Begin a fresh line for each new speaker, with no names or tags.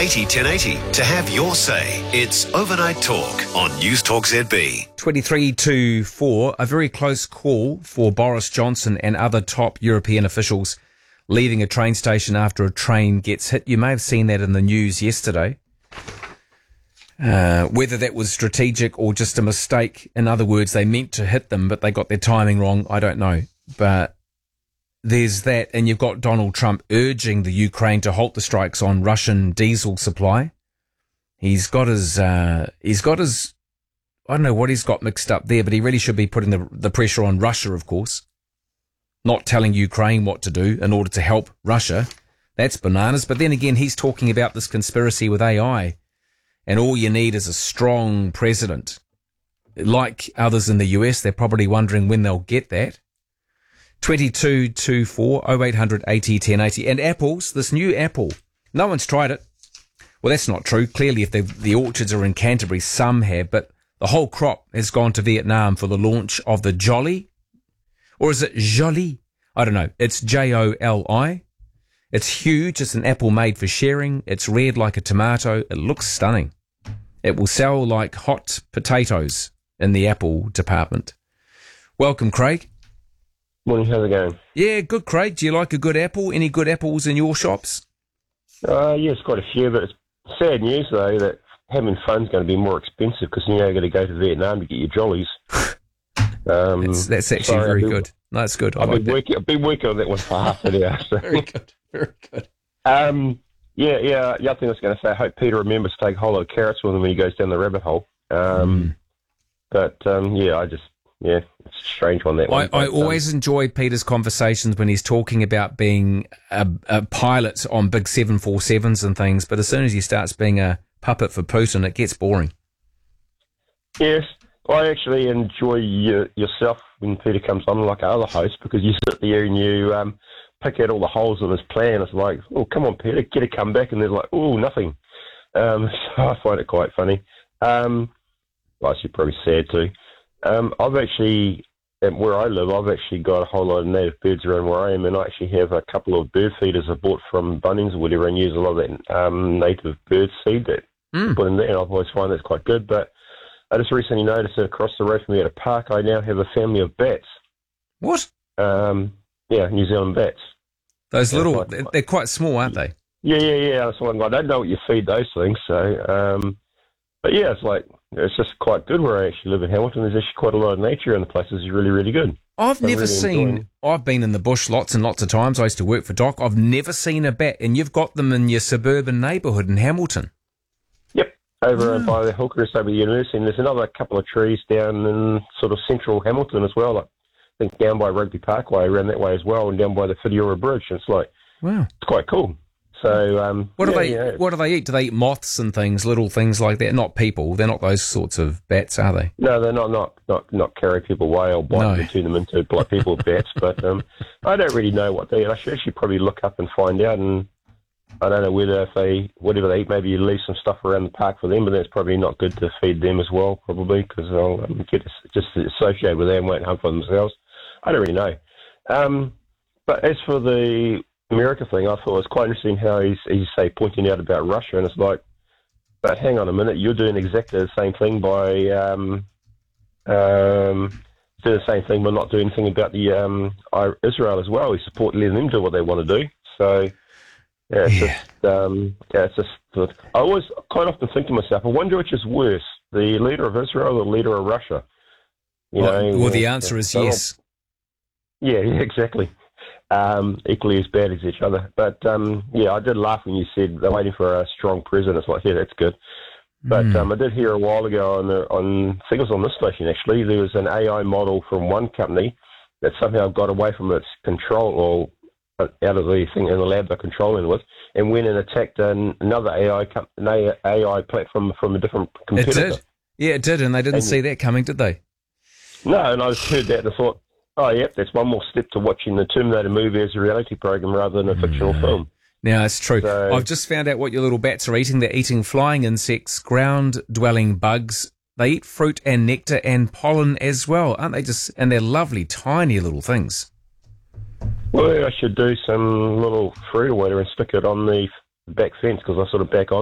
80 1080 to have your say. It's Overnight Talk on News Talk ZB.
23-4, a very close call for Boris Johnson and other top European officials leaving a train station after a train gets hit. You may have seen that in the news yesterday. Whether that was strategic or just a mistake, in other words, they meant to hit them, but they got their timing wrong, I don't know. But there's that, and you've got Donald Trump urging the Ukraine to halt the strikes on Russian diesel supply. He's got his, I don't know what he's got mixed up there, but he really should be putting the pressure on Russia, of course. Not telling Ukraine what to do in order to help Russia. That's bananas. But then again, he's talking about this conspiracy with AI, and all you need is a strong president. Like others in the US, they're probably wondering when they'll get that. 22-4, 0800 80 1080. And apples, this new apple, no one's tried it. Well, that's not true. Clearly, if the orchards are in Canterbury, some have, but the whole crop has gone to Vietnam for the launch of the Jolly. Or is it Jolly? I don't know. It's Joli. It's huge. It's an apple made for sharing. It's red like a tomato. It looks stunning. It will sell like hot potatoes in the apple department. Welcome, Craig.
Morning, how's it going?
Yeah, good, Craig. Do you like a good apple? Any good apples in your shops?
Yes, quite a few, but it's sad news, though, that having fun's going to be more expensive because you're going to go to Vietnam to get your jollies.
That's actually very good. No, that's good.
I've been working on that one for half an hour. So.
Very good, very good.
The other thing I was going to say, I hope Peter remembers to take a whole lot of carrots with him when he goes down the rabbit hole. It's a strange one, that one.
I always enjoy Peter's conversations when he's talking about being a pilot on big 747s and things, but as soon as he starts being a puppet for Putin, it gets boring.
Yes, I actually enjoy yourself when Peter comes on, like our other hosts, because you sit there and you pick out all the holes in his plan. It's like, oh, come on, Peter, get a comeback, and they're like, oh, nothing. So I find it quite funny. Actually, probably sad too. I've actually, where I live, I've actually got a whole lot of native birds around where I am, and I actually have a couple of bird feeders I bought from Bunnings or whatever, and use a lot of that native bird seed that put in there, and I've always found that's quite good. But I just recently noticed that across the road from me at a park, I now have a family of bats.
What?
New Zealand bats.
Those little, they're quite small, aren't they?
Yeah. So I don't know what you feed those things, so... But yeah, it's just quite good where I actually live in Hamilton. There's actually quite a lot of nature in the place. It's really, really good.
I've been in the bush lots and lots of times. I used to work for Doc. I've never seen a bat, and you've got them in your suburban neighbourhood in Hamilton.
Yep, over by the Hillcrest over the university. And there's another couple of trees down in sort of central Hamilton as well. I think down by Rugby Parkway, around that way as well, and down by the Whitiora Bridge. It's it's quite cool. So,
what do they eat? Do they eat moths and things, little things like that? Not people. They're not those sorts of bats, are they?
No, they're not carry people away or bite them and turn them into like people bats. But I don't really know what they eat. I should actually probably look up and find out. And I don't know whether whatever they eat, maybe you leave some stuff around the park for them, but that's probably not good to feed them as well, probably, because they'll get just associated with them and won't hunt for themselves. I don't really know. But as for the America thing, I thought it was quite interesting how he's pointing out about Russia, and it's like, but hang on a minute, you're doing exactly the same thing by doing the same thing by not doing anything about the Israel as well. He's supporting letting them do what they want to do. So it's just I always quite often think to myself, I wonder which is worse, the leader of Israel or the leader of Russia.
Well, the answer is yes.
Yeah, exactly. Equally as bad as each other. But, I did laugh when you said they're waiting for a strong president. It's like, yeah, that's good. But I did hear a while ago I think it was on this station actually, there was an AI model from one company that somehow got away from its control or out of the thing in the lab they're controlling with and went and attacked another AI platform from a different competitor.
It did. Yeah, it did, and they didn't see that coming, did they?
No, and I just heard that and I thought, oh, yep, that's one more step to watching the Terminator movie as a reality program rather than a fictional film.
Now, it's true. So, I've just found out what your little bats are eating. They're eating flying insects, ground-dwelling bugs. They eat fruit and nectar and pollen as well, aren't they? And they're lovely, tiny little things.
Well, I should do some little fruit or whatever and stick it on the back fence because I sort of back on